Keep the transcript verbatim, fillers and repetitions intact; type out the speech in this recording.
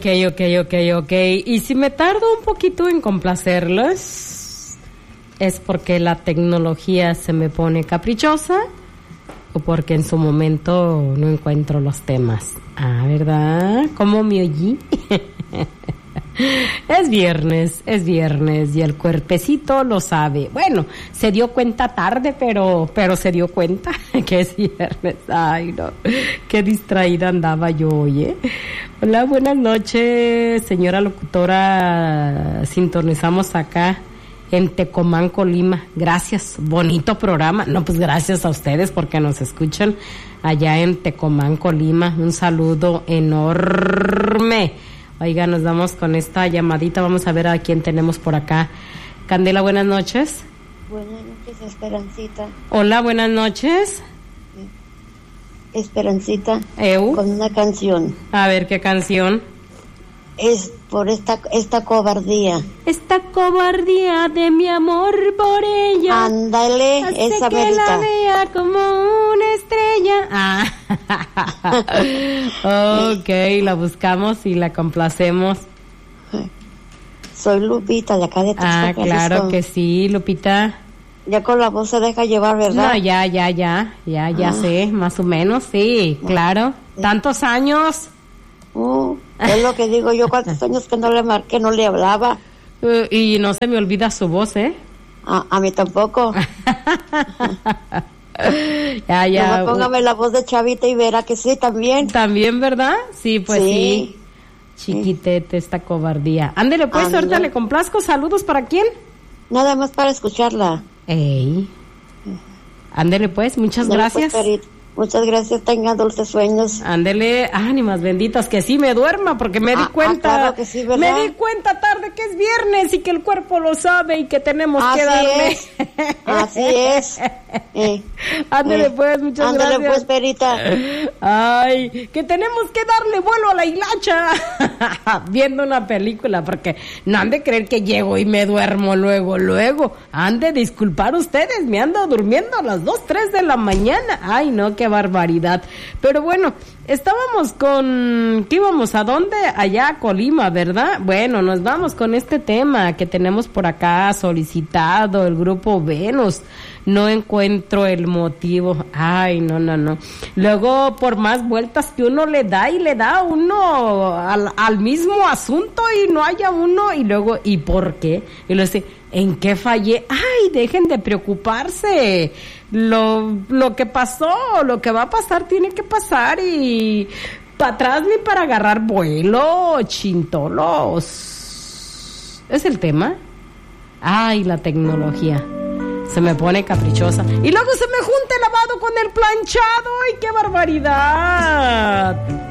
ok, ok, ok, ok. Y si me tardo un poquito en complacerlos, ¿es porque la tecnología se me pone caprichosa o porque en su momento no encuentro los temas? Ah, ¿verdad? ¿Cómo me oí? Es viernes, es viernes y el cuerpecito lo sabe. Bueno, se dio cuenta tarde, pero pero se dio cuenta que es viernes. Ay, no, qué distraída andaba yo hoy, ¿eh? Hola, buenas noches, señora locutora. Sintonizamos acá en Tecomán, Colima. Gracias, bonito programa. No, pues gracias a ustedes porque nos escuchan allá en Tecomán, Colima. Un saludo enorme. Oiga, nos vamos con esta llamadita. Vamos a ver a quién tenemos por acá. Candela, buenas noches. Buenas noches, Esperancita. Hola, buenas noches. Esperancita. Eu. Con una canción. A ver, ¿qué canción? Es por esta esta cobardía. Esta cobardía de mi amor por ella. Ándale, esa que merita. la vea como una estrella. Ah. Ok, la buscamos y la complacemos. Soy Lupita, de acá de Tuxtla, Ah, claro Jalisco. que sí, Lupita. Ya con la voz se deja llevar, ¿verdad? No, ya, ya, ya, ya, ya Ah. sé, más o menos, sí, claro. Tantos años. Uh, es lo que digo yo, cuántos años que no le marqué, no le hablaba. Uh, y no se me olvida su voz, ¿eh? A, a mí tampoco. Ya, ya. No, póngame la voz de Chavita y verá que sí, también. También, ¿verdad? Sí, pues sí. Sí. Chiquitete, esta cobardía. Ándele, pues, Ándale. ahorita le complazco. Saludos, ¿para quién? Nada más para escucharla. Ey. Ándele, pues, muchas Dale, gracias. pues, Perito. Muchas gracias, tenga dulces sueños. Ándele, ánimas benditas, que sí me duerma, porque me di Ah, cuenta, ah, claro que sí, ¿verdad? me di cuenta tarde que es viernes y que el cuerpo lo sabe y que tenemos Así que darle. es, así es. Eh, Ándele eh, pues, muchas ándale, gracias. pues, Perita. Ay, que tenemos que darle vuelo a la hilacha viendo una película, porque no han de creer que llego y me duermo luego, luego. Han de disculpar ustedes, me ando durmiendo a las dos, tres de la mañana. Ay, no, qué barbaridad. Pero bueno, estábamos con... ¿Qué íbamos? ¿A dónde? Allá a Colima, ¿verdad? Bueno, nos vamos con este tema que tenemos por acá solicitado, el grupo Venus. No encuentro el motivo. Ay, no, no, no. Luego, por más vueltas que uno le da y le da uno al, al mismo asunto y no haya uno, y luego, ¿y por qué? Y luego dice, ¿en qué fallé? Ay, dejen de preocuparse. Lo, lo que pasó, lo que va a pasar tiene que pasar y para atrás ni para agarrar vuelo, chintolos. ¿Es el tema? Ay, la tecnología. Se me pone caprichosa. Y luego se me junta el lavado con el planchado. ¡Ay, qué barbaridad!